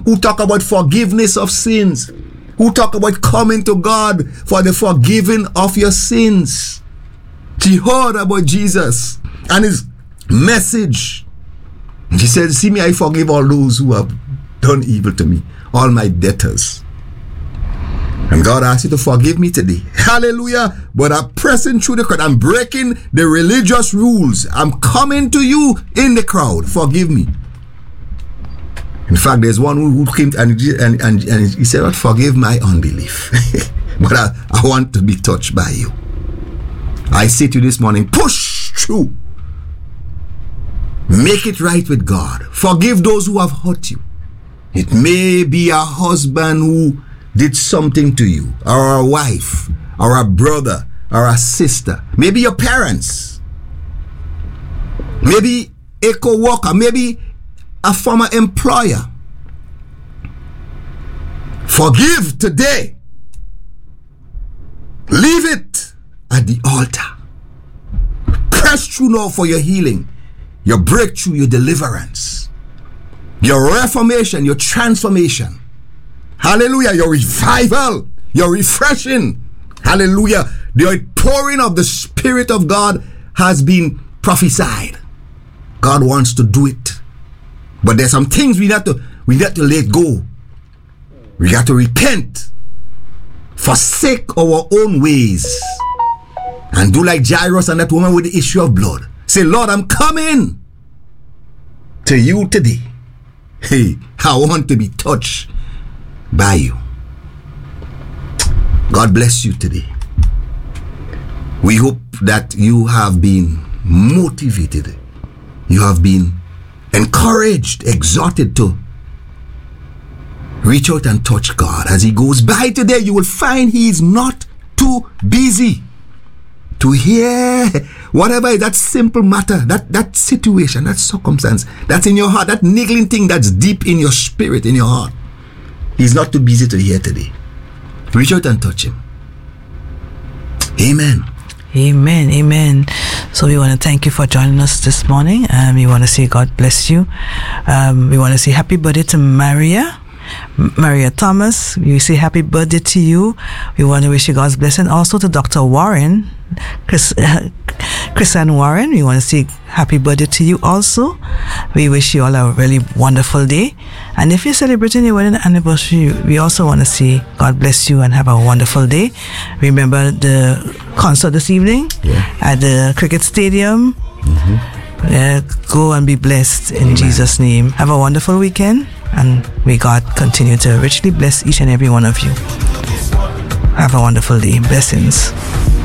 who talk about forgiveness of sins, who talk about coming to God for the forgiving of your sins. She heard about Jesus and his message. And she said, see me, I forgive all those who have done evil to me, all my debtors. And God asks you to forgive me today. Hallelujah. But I'm pressing through the crowd. I'm breaking the religious rules. I'm coming to you in the crowd. Forgive me. In fact, there's one who came and he said, forgive my unbelief. But I want to be touched by you. I say to you this morning, push through. Make it right with God. Forgive those who have hurt you. It may be a husband who did something to you, or a wife, or a brother, or a sister. Maybe your parents. Maybe a co-worker. Maybe a former employer. Forgive today. Leave it at the altar. Press through now for your healing, your breakthrough, your deliverance, your reformation, your transformation. Hallelujah. Your revival, your refreshing. Hallelujah. The outpouring of the Spirit of God has been prophesied. God wants to do it. But there's some things we have to let go. We got to repent, forsake our own ways, and do like Jairus and that woman with the issue of blood. Say, Lord, I'm coming to you today. Hey, I want to be touched by you. God bless you today. We hope that you have been motivated. You have been encouraged, exhorted to reach out and touch God. As he goes by today, you will find he is not too busy to hear whatever that simple matter, that situation, that circumstance that's in your heart, that niggling thing that's deep in your spirit, in your heart. He's not too busy to hear today. Reach out and touch him. Amen. Amen. Amen. So we want to thank you for joining us this morning. We want to say God bless you. We want to say happy birthday to Maria Thomas. We say happy birthday to you. We want to wish you God's blessing. Also to Dr. Warren, Chrisanne Warren. We want to say happy birthday to you also. We wish you all a really wonderful day. And if you're celebrating your wedding anniversary, we also want to say God bless you and have a wonderful day. Remember the concert this evening at the cricket stadium. Go and be blessed in Amen. Jesus' name. Have a wonderful weekend, and may God continue to richly bless each and every one of you. Have a wonderful day. Blessings.